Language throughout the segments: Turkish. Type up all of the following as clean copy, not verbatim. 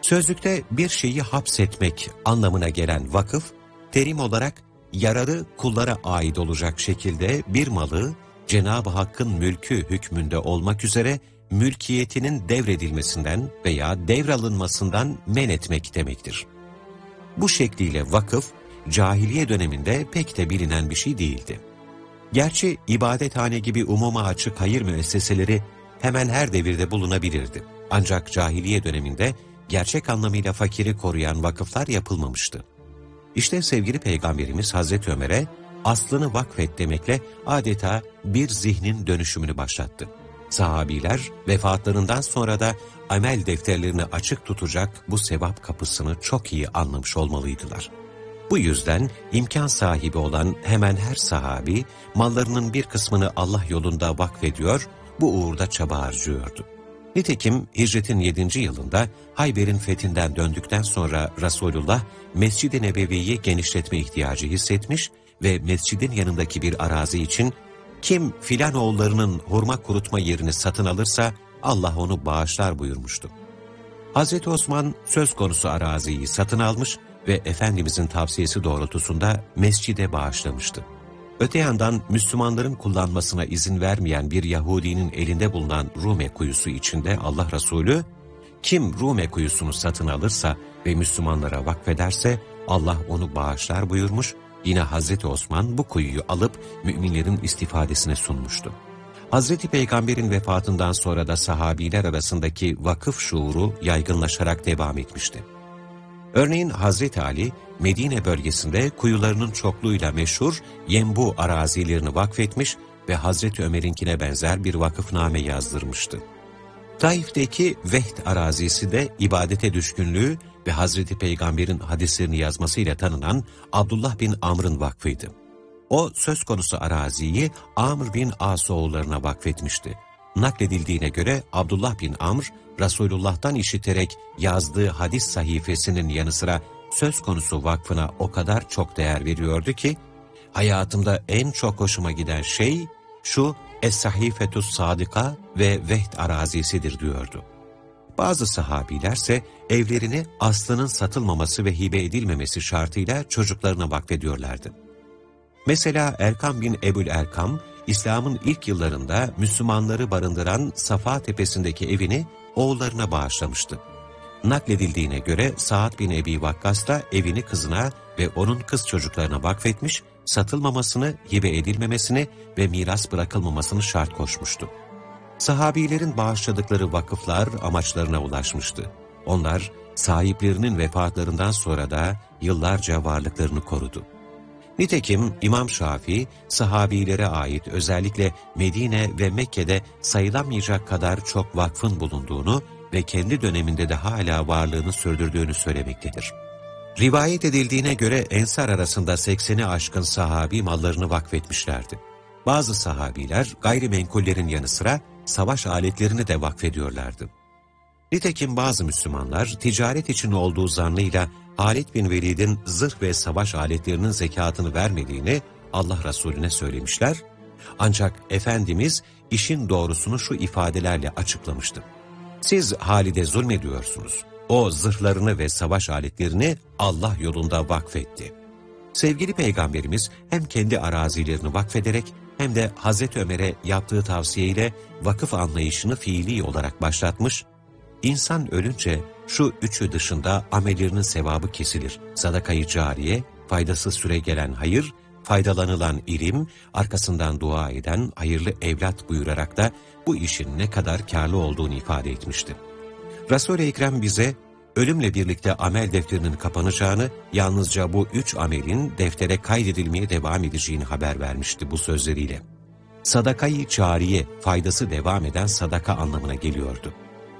Sözlükte bir şeyi hapsetmek anlamına gelen vakıf, terim olarak yararı kullara ait olacak şekilde bir malı Cenab-ı Hakk'ın mülkü hükmünde olmak üzere mülkiyetinin devredilmesinden veya devralınmasından men etmek demektir. Bu şekliyle vakıf, cahiliye döneminde pek de bilinen bir şey değildi. Gerçi ibadethane gibi umuma açık hayır müesseseleri hemen her devirde bulunabilirdi. Ancak cahiliye döneminde gerçek anlamıyla fakiri koruyan vakıflar yapılmamıştı. İşte sevgili Peygamberimiz Hazreti Ömer'e aslını vakfet demekle adeta bir zihnin dönüşümünü başlattı. Sahabiler vefatlarından sonra da amel defterlerini açık tutacak bu sevap kapısını çok iyi anlamış olmalıydılar. Bu yüzden imkan sahibi olan hemen her sahabi mallarının bir kısmını Allah yolunda vakfediyor, bu uğurda çaba harcıyordu. Nitekim hicretin 7. yılında Hayber'in fethinden döndükten sonra Resulullah Mescid-i Nebevi'yi genişletme ihtiyacı hissetmiş ve mescidin yanındaki bir arazi için kim filan oğullarının hurma kurutma yerini satın alırsa Allah onu bağışlar buyurmuştu. Hazreti Osman söz konusu araziyi satın almış ve Efendimizin tavsiyesi doğrultusunda mescide bağışlamıştı. Öte yandan Müslümanların kullanmasına izin vermeyen bir Yahudinin elinde bulunan Rume kuyusu içinde Allah Resulü, kim Rume kuyusunu satın alırsa ve Müslümanlara vakfederse Allah onu bağışlar buyurmuş, yine Hazreti Osman bu kuyuyu alıp müminlerin istifadesine sunmuştu. Hazreti Peygamber'in vefatından sonra da sahabiler arasındaki vakıf şuuru yaygınlaşarak devam etmişti. Örneğin Hazreti Ali, Medine bölgesinde kuyularının çokluğuyla meşhur Yenbu arazilerini vakfetmiş ve Hazreti Ömer'inkine benzer bir vakıfname yazdırmıştı. Taif'teki Vehd arazisi de ibadete düşkünlüğü ve Hazreti Peygamber'in hadislerini yazmasıyla tanınan Abdullah bin Amr'ın vakfıydı. O söz konusu araziyi Amr bin As oğullarına vakfetmişti. Nakledildiğine göre Abdullah bin Amr, Resulullah'tan işiterek yazdığı hadis sahifesinin yanı sıra söz konusu vakfına o kadar çok değer veriyordu ki, hayatımda en çok hoşuma giden şey şu Es-Sahifetus Sadika ve Vehd arazisidir diyordu. Bazı sahabilerse evlerini aslının satılmaması ve hibe edilmemesi şartıyla çocuklarına vakfediyorlardı. Mesela Erkam bin Ebul Erkam, İslam'ın ilk yıllarında Müslümanları barındıran Safa Tepesi'ndeki evini oğullarına bağışlamıştı. Nakledildiğine göre Sa'd bin Ebi Vakkas da evini kızına ve onun kız çocuklarına vakfetmiş, satılmamasını, hibe edilmemesini ve miras bırakılmamasını şart koşmuştu. Sahabilerin bağışladıkları vakıflar amaçlarına ulaşmıştı. Onlar sahiplerinin vefatlarından sonra da yıllarca varlıklarını korudu. Nitekim İmam Şafii, sahabilere ait özellikle Medine ve Mekke'de sayılamayacak kadar çok vakfın bulunduğunu ve kendi döneminde de hala varlığını sürdürdüğünü söylemektedir. Rivayet edildiğine göre Ensar arasında 80'i aşkın sahabi mallarını vakfetmişlerdi. Bazı sahabiler gayrimenkullerin yanı sıra savaş aletlerini de vakfediyorlardı. Nitekim bazı Müslümanlar ticaret için olduğu zannıyla Halid bin Velid'in zırh ve savaş aletlerinin zekatını vermediğini Allah Resulüne söylemişler. Ancak Efendimiz işin doğrusunu şu ifadelerle açıklamıştı. Siz Halid'e zulmediyorsunuz. O zırhlarını ve savaş aletlerini Allah yolunda vakfetti. Sevgili Peygamberimiz hem kendi arazilerini vakfederek hem de Hazreti Ömer'e yaptığı tavsiyeyle vakıf anlayışını fiili olarak başlatmış. İnsan ölünce şu üçü dışında amellerinin sevabı kesilir. Sadaka-i cariye, faydasız süre gelen hayır, faydalanılan ilim, arkasından dua eden hayırlı evlat buyurarak da bu işin ne kadar kârlı olduğunu ifade etmişti. Resul-i Ekrem bize ölümle birlikte amel defterinin kapanacağını, yalnızca bu 3 amelin deftere kaydedilmeye devam edeceğini haber vermişti bu sözleriyle. Sadaka-i cariye, faydası devam eden sadaka anlamına geliyordu.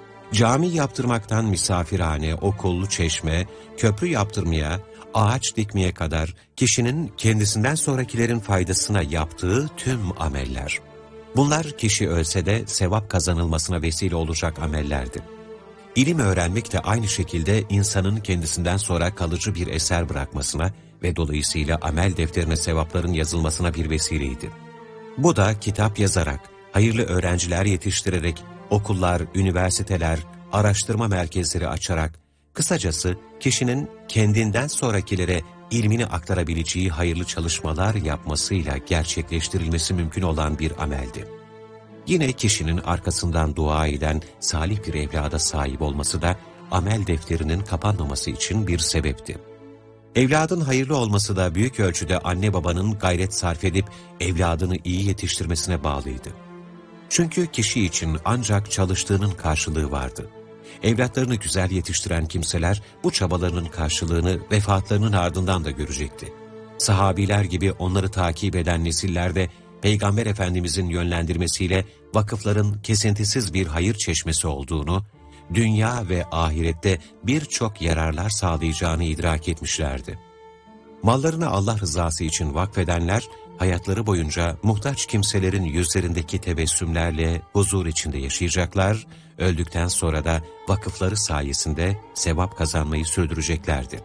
Cami yaptırmaktan misafirhane, okullu çeşme, köprü yaptırmaya, ağaç dikmeye kadar kişinin kendisinden sonrakilerin faydasına yaptığı tüm ameller. Bunlar kişi ölse de sevap kazanılmasına vesile olacak amellerdi. İlim öğrenmek de aynı şekilde insanın kendisinden sonra kalıcı bir eser bırakmasına ve dolayısıyla amel defterine sevapların yazılmasına bir vesileydi. Bu da kitap yazarak, hayırlı öğrenciler yetiştirerek, okullar, üniversiteler, araştırma merkezleri açarak, Kısacası kişinin kendinden sonrakilere ilmini aktarabileceği hayırlı çalışmalar yapmasıyla gerçekleştirilmesi mümkün olan bir ameldi. Yine kişinin arkasından dua eden salih bir evlada sahip olması da amel defterinin kapanmaması için bir sebepti. Evladın hayırlı olması da büyük ölçüde anne babanın gayret sarf edip evladını iyi yetiştirmesine bağlıydı. Çünkü kişi için ancak çalıştığının karşılığı vardı. Evlatlarını güzel yetiştiren kimseler bu çabalarının karşılığını vefatlarının ardından da görecekti. Sahabiler gibi onları takip eden nesiller de Peygamber Efendimizin yönlendirmesiyle vakıfların kesintisiz bir hayır çeşmesi olduğunu, dünya ve ahirette birçok yararlar sağlayacağını idrak etmişlerdi. Mallarını Allah rızası için vakfedenler, hayatları boyunca muhtaç kimselerin yüzlerindeki tebessümlerle huzur içinde yaşayacaklar, öldükten sonra da vakıfları sayesinde sevap kazanmayı sürdüreceklerdi.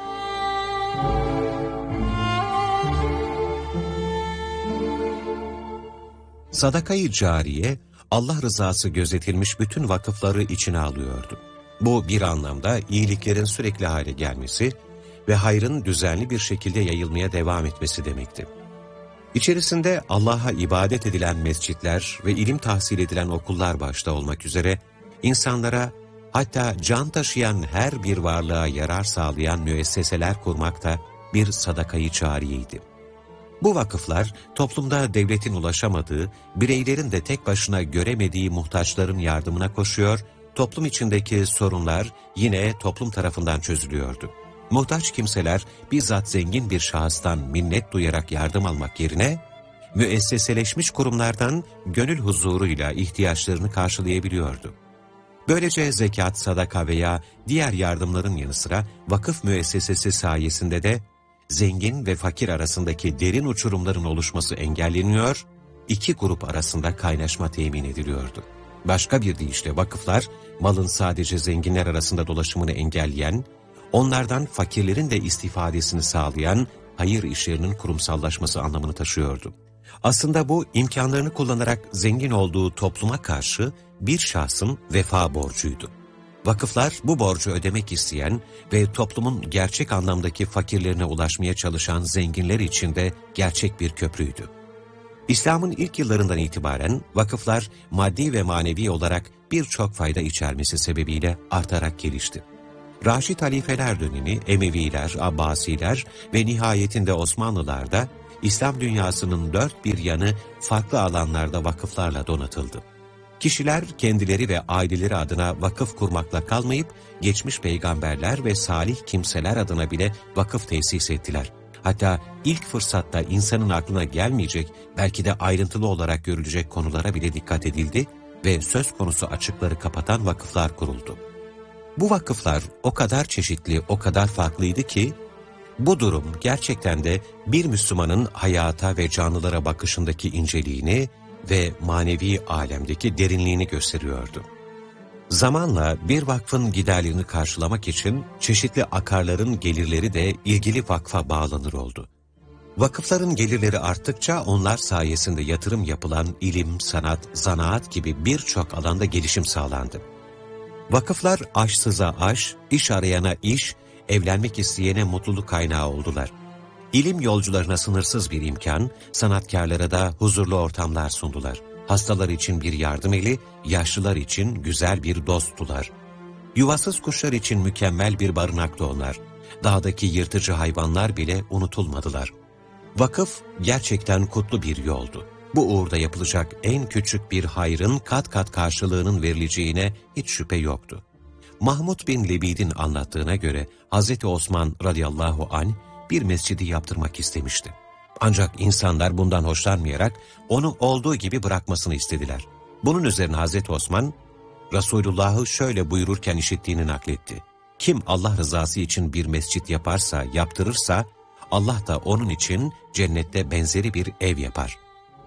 Sadaka-i cariye, Allah rızası gözetilmiş bütün vakıfları içine alıyordu. Bu bir anlamda iyiliklerin sürekli hale gelmesi ve hayrın düzenli bir şekilde yayılmaya devam etmesi demekti. İçerisinde Allah'a ibadet edilen mescitler ve ilim tahsil edilen okullar başta olmak üzere insanlara, hatta can taşıyan her bir varlığa yarar sağlayan müesseseler kurmak da bir sadaka-i cariyeydi. Bu vakıflar toplumda devletin ulaşamadığı, bireylerin de tek başına göremediği muhtaçların yardımına koşuyor, toplum içindeki sorunlar yine toplum tarafından çözülüyordu. Muhtaç kimseler bizzat zengin bir şahıstan minnet duyarak yardım almak yerine, müesseseleşmiş kurumlardan gönül huzuruyla ihtiyaçlarını karşılayabiliyordu. Böylece zekat, sadaka veya diğer yardımların yanı sıra vakıf müessesesi sayesinde de zengin ve fakir arasındaki derin uçurumların oluşması engelleniyor, iki grup arasında kaynaşma temin ediliyordu. Başka bir deyişle vakıflar, malın sadece zenginler arasında dolaşımını engelleyen, onlardan fakirlerin de istifadesini sağlayan hayır işlerinin kurumsallaşması anlamını taşıyordu. Aslında bu, imkanlarını kullanarak zengin olduğu topluma karşı bir şahsın vefa borcuydu. Vakıflar bu borcu ödemek isteyen ve toplumun gerçek anlamdaki fakirlerine ulaşmaya çalışan zenginler için de gerçek bir köprüydü. İslam'ın ilk yıllarından itibaren vakıflar maddi ve manevi olarak birçok fayda içermesi sebebiyle artarak gelişti. Raşid halifeler dönemi, Emeviler, Abbasiler ve nihayetinde Osmanlılar da İslam dünyasının dört bir yanı farklı alanlarda vakıflarla donatıldı. Kişiler kendileri ve aileleri adına vakıf kurmakla kalmayıp, geçmiş peygamberler ve salih kimseler adına bile vakıf tesis ettiler. Hatta ilk fırsatta insanın aklına gelmeyecek, belki de ayrıntılı olarak görülecek konulara bile dikkat edildi ve söz konusu açıkları kapatan vakıflar kuruldu. Bu vakıflar o kadar çeşitli, o kadar farklıydı ki, bu durum gerçekten de bir Müslümanın hayata ve canlılara bakışındaki inceliğini ve manevi alemdeki derinliğini gösteriyordu. Zamanla bir vakfın giderlerini karşılamak için çeşitli akarların gelirleri de ilgili vakfa bağlanır oldu. Vakıfların gelirleri arttıkça onlar sayesinde yatırım yapılan ilim, sanat, zanaat gibi birçok alanda gelişim sağlandı. Vakıflar aşsıza aş, iş arayana iş, evlenmek isteyene mutluluk kaynağı oldular. İlim yolcularına sınırsız bir imkan, sanatkarlara da huzurlu ortamlar sundular. Hastalar için bir yardım eli, yaşlılar için güzel bir dosttular. Yuvasız kuşlar için mükemmel bir barınaktı onlar. Dağdaki yırtıcı hayvanlar bile unutulmadılar. Vakıf gerçekten kutlu bir yoldu. Bu uğurda yapılacak en küçük bir hayrın kat kat karşılığının verileceğine hiç şüphe yoktu. Mahmud bin Lebid'in anlattığına göre Hz. Osman radıyallahu anh bir mescidi yaptırmak istemişti. Ancak insanlar bundan hoşlanmayarak onu olduğu gibi bırakmasını istediler. Bunun üzerine Hz. Osman, Resulullah'ı şöyle buyururken işittiğini nakletti. Kim Allah rızası için bir mescit yaparsa, yaptırırsa, Allah da onun için cennette benzeri bir ev yapar.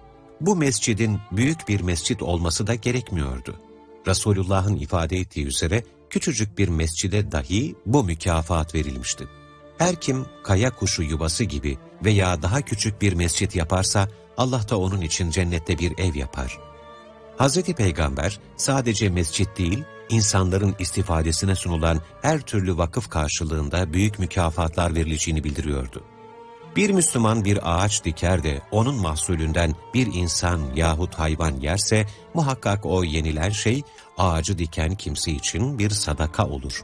Bu mescidin büyük bir mescit olması da gerekmiyordu. Resulullah'ın ifade ettiği üzere küçücük bir mescide dahi bu mükafat verilmişti. Her kim kaya kuşu yuvası gibi veya daha küçük bir mescit yaparsa Allah da onun için cennette bir ev yapar. Hz. Peygamber sadece mescit değil, insanların istifadesine sunulan her türlü vakıf karşılığında büyük mükafatlar verileceğini bildiriyordu. Bir Müslüman bir ağaç diker de onun mahsulünden bir insan yahut hayvan yerse muhakkak o yenilen şey ağacı diken kimse için bir sadaka olur.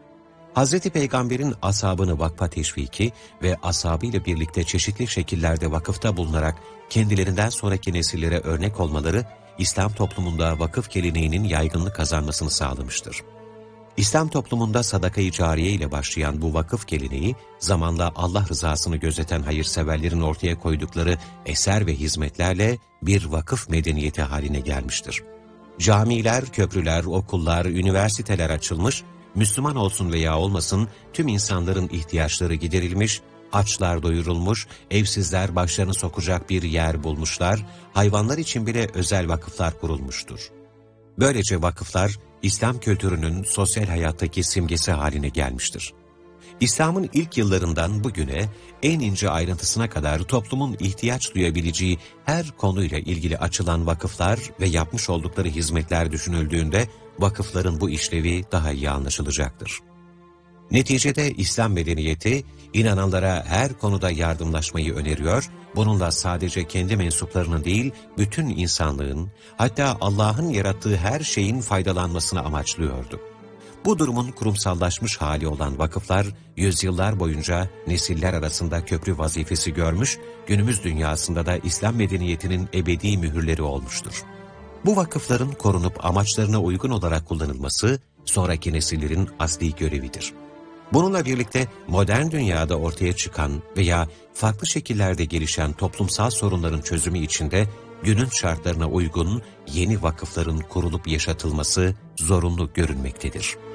Hz. Peygamber'in ashabını vakfa teşviki ve ashabıyla birlikte çeşitli şekillerde vakıfta bulunarak kendilerinden sonraki nesillere örnek olmaları İslam toplumunda vakıf geleneğinin yaygınlık kazanmasını sağlamıştır. İslam toplumunda sadaka-i cariye ile başlayan bu vakıf geleneği, zamanla Allah rızasını gözeten hayırseverlerin ortaya koydukları eser ve hizmetlerle bir vakıf medeniyeti haline gelmiştir. Camiler, köprüler, okullar, üniversiteler açılmış, Müslüman olsun veya olmasın tüm insanların ihtiyaçları giderilmiş, açlar doyurulmuş, evsizler başlarını sokacak bir yer bulmuşlar, hayvanlar için bile özel vakıflar kurulmuştur. Böylece vakıflar, İslam kültürünün sosyal hayattaki simgesi haline gelmiştir. İslam'ın ilk yıllarından bugüne en ince ayrıntısına kadar toplumun ihtiyaç duyabileceği her konuyla ilgili açılan vakıflar ve yapmış oldukları hizmetler düşünüldüğünde vakıfların bu işlevi daha iyi anlaşılacaktır. Neticede İslam medeniyeti inananlara her konuda yardımlaşmayı öneriyor, bununla sadece kendi mensuplarının değil, bütün insanlığın, hatta Allah'ın yarattığı her şeyin faydalanmasını amaçlıyordu. Bu durumun kurumsallaşmış hali olan vakıflar, yüzyıllar boyunca nesiller arasında köprü vazifesi görmüş, günümüz dünyasında da İslam medeniyetinin ebedi mühürleri olmuştur. Bu vakıfların korunup amaçlarına uygun olarak kullanılması, sonraki nesillerin asli görevidir. Bununla birlikte modern dünyada ortaya çıkan veya farklı şekillerde gelişen toplumsal sorunların çözümü için de günün şartlarına uygun yeni vakıfların kurulup yaşatılması zorunlu görünmektedir.